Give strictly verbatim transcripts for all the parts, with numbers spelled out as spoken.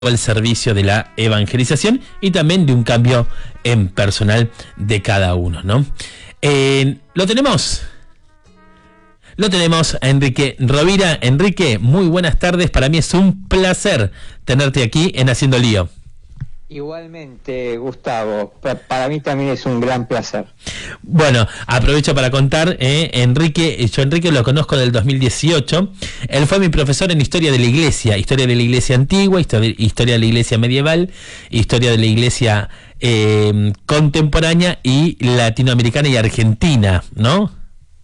el servicio de la evangelización y también de un cambio en personal de cada uno, ¿no? Eh, lo tenemos, lo tenemos a Enrique Rovira. Enrique, muy buenas tardes. Para mí es un placer tenerte aquí en Haciendo Lío. Igualmente, Gustavo, para mí también es un gran placer. Bueno, aprovecho para contar, eh, Enrique, yo Enrique lo conozco del dos mil dieciocho, él fue mi profesor en Historia de la Iglesia, Historia de la Iglesia Antigua, Historia, historia de la Iglesia Medieval, Historia de la Iglesia eh, Contemporánea y Latinoamericana y Argentina, ¿no?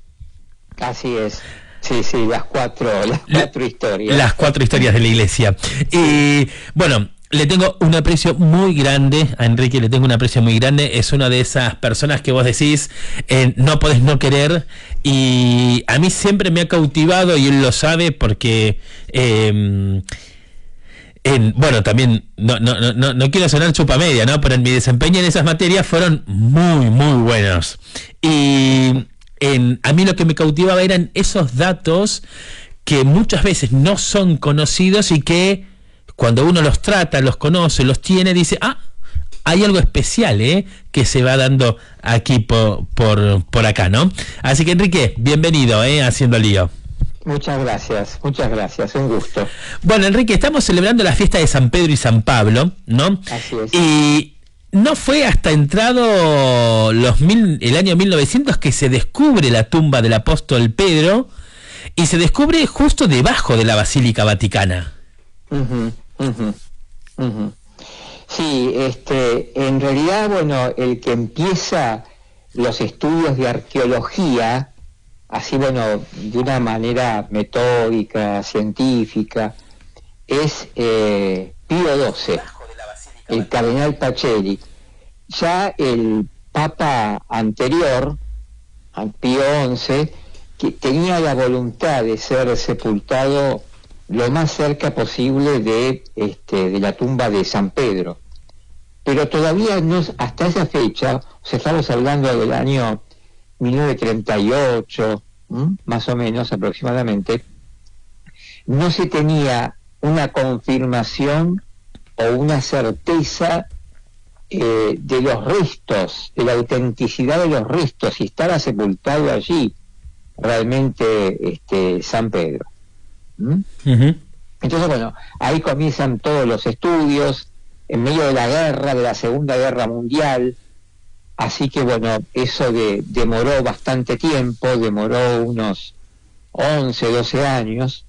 Así es. Sí, sí, las cuatro, las cuatro la, historias. Las cuatro historias de la Iglesia. Y bueno, le tengo un aprecio muy grande a Enrique, le tengo un aprecio muy grande. Es una de esas personas que vos decís, eh, no podés no querer. Y a mí siempre me ha cautivado, y él lo sabe, porque... Eh, en, bueno, también, no, no, no, no quiero sonar chupamedia, ¿no? Pero en mi desempeño en esas materias fueron muy, muy buenos. Y en, a mí lo que me cautivaba eran esos datos que muchas veces no son conocidos y que... cuando uno los trata, los conoce, los tiene, dice, ah, hay algo especial, ¿eh? Que se va dando aquí por, por, por acá, ¿no? Así que, Enrique, bienvenido, ¿eh? Haciendo Lío. Muchas gracias, muchas gracias, un gusto. Bueno, Enrique, estamos celebrando la fiesta de San Pedro y San Pablo, ¿no? Así es. Y no fue hasta entrado los mil, el año mil novecientos que se descubre la tumba del apóstol Pedro, y se descubre justo debajo de la Basílica Vaticana. Uh-huh. Uh-huh, uh-huh. Sí, este, en realidad, bueno, el que empieza los estudios de arqueología, así, bueno, de una manera metódica, científica, es eh, Pío doce, el cardenal Pacelli. Ya el papa anterior, Pío once, que tenía la voluntad de ser sepultado lo más cerca posible de este de la tumba de San Pedro, pero todavía no, hasta esa fecha, o sea, estamos hablando del año mil novecientos treinta y ocho, ¿m? Más o menos aproximadamente, no se tenía una confirmación o una certeza eh, de los restos, de la autenticidad de los restos, si estaba sepultado allí realmente este San Pedro. ¿Mm? Uh-huh. Entonces, bueno, ahí comienzan todos los estudios en medio de la guerra, de la Segunda Guerra Mundial, así que bueno, eso de, demoró bastante tiempo, demoró unos once, doce años,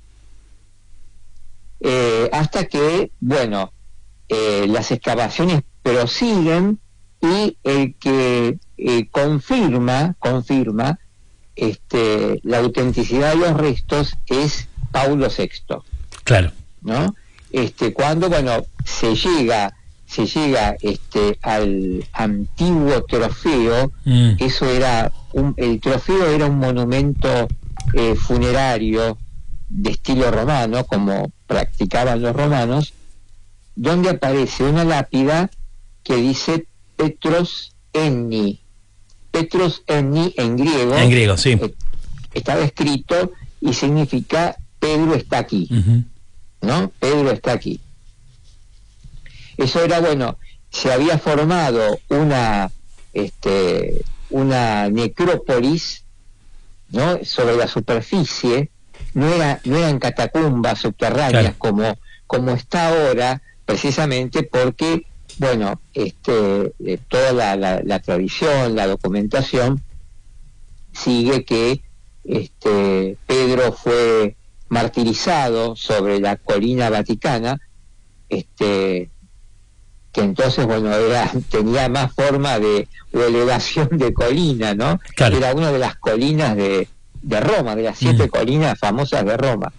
eh, hasta que, bueno, eh, las excavaciones prosiguen y el que eh, confirma, confirma este, la autenticidad de los restos es Paulo sexto. Claro. ¿No? Este, cuando, bueno, se llega, se llega este al antiguo trofeo, mm. eso era un, el trofeo era un monumento eh, funerario de estilo romano, como practicaban los romanos, donde aparece una lápida que dice Petros Enni. Petros Enni en griego. En griego, sí. Eh, estaba escrito y significa Pedro está aquí, uh-huh. ¿no? Pedro está aquí. Eso era, bueno, se había formado una este una necrópolis, ¿no? Sobre la superficie, no era no eran catacumbas subterráneas, claro, como como está ahora, precisamente porque, bueno, este eh, toda la, la, la tradición, la documentación sigue que este Pedro fue martirizado sobre la colina vaticana, este que entonces, bueno, era, tenía más forma de o elevación de colina, ¿no? Claro. Era una de las colinas de, de Roma, de las siete mm. colinas famosas de Roma,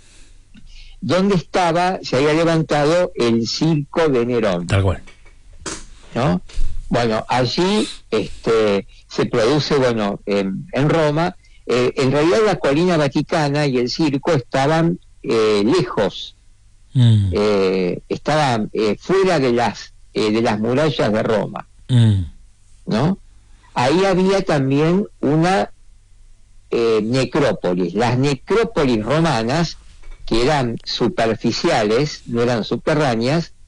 donde estaba, se había levantado el circo de Nerón. Tal cual. ¿No? Bueno, allí este se produce, bueno, en, en Roma. Eh, en realidad la colina vaticana y el circo estaban eh, lejos, mm. eh, estaban eh, fuera de las eh, de las murallas de Roma, mm. ¿no? Ahí había también una eh, necrópolis, las necrópolis romanas, que eran superficiales, no eran subterráneas,